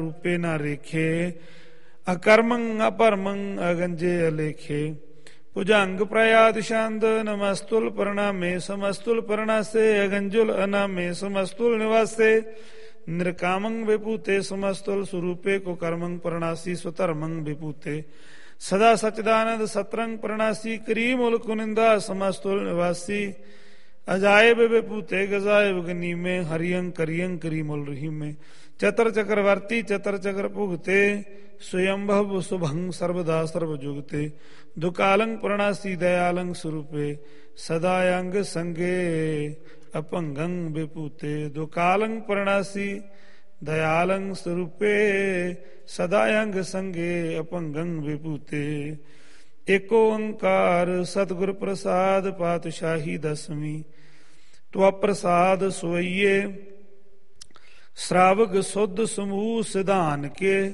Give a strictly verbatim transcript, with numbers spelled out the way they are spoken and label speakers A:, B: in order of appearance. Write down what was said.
A: ਰੂਪੇ ਨਾ ਰੇਖੇ ਅਕਰਮੰ ਅਪਰਮੰ ਅਗੰਜੇ ਅਲੇਖੇ ਭੁਜੰਗ ਪ੍ਰਯਾਦ ਛੰਦ ਨਮਸਤੁਲ ਪ੍ਰਣਾਮੇ ਸਮਸਤੁਲ ਪ੍ਰਣਾਸੇ ਅਗੰਜੁਲ ਅਨਾਮੇ ਸਮਸਤੁਲ ਨਿਵਾਸੇ ਨਿਰਕਾਮੰ ਵਿਭੂਤੇ ਸਮਸਤੁਲ ਸਰੂਪੇ ਕੋ ਕਰਮੰ ਪ੍ਰਣਾਸੀ ਸੁਧਰਮੰ ਵਿਭੂਤੇ ਸਦਾ ਸਚਦਾਨੰਦ ਸਤਰੰਗ ਪ੍ਰਣਾਸੀ ਕਰੀ ਮੁਲ ਕੁਨਿੰਦਾ ਸਮਸਤੁਲ ਨਿਵਾਸੀ ਅਜਾਇਬ ਵਿਭੂਤੇ ਗਜ਼ਾਇਬ ਗਨੀਮੇ ਹਰਿਯੰ ਕਰਿਯੰ ਕਰੀ ਮੁਲ ਰਹੀਮੇ ਚਤਰ ਚਕਰਵਰਤੀ ਚਤਰ ਚਕਰ ਭੁਗਤੇ ਸਵਯੰਭਵ ਸੁਭੰ ਸਰਬਦਾ ਸਰਬ ਜੁਗਤੇ ਦੁਕਾਲੰ ਪ੍ਰਣਾਸੀ ਦਇਆਲੰ ਸਰੂਪੇ ਸਦਾ ਅੰਗ ਸੰਗੇ ਅਭੰਗੰ ਵਿਭੂਤੇ ਦੁਕਾਲੰ ਪ੍ਰਣਾਸੀ ਦਇਆਲੰ ਸਰੂਪੇ ਸਦਾ ਅੰਗ ਸੰਗੇ ਅਭੰਗੰ ਵਿਭੂਤੇ ਏਕ ਓੰਕਾਰ ਸਤਿਗੁਰ ਪ੍ਰਸਾਦ ਪਾਤਸ਼ਾਹੀ ਦਸਵੀਂ ਤਵਾ ਪ੍ਰਸਾਦ ਸੋਈਏ ਸ਼ਰਾਵਗ ਸੁਧ ਸਮੂਹ ਸਿਧਾਨ ਕੇ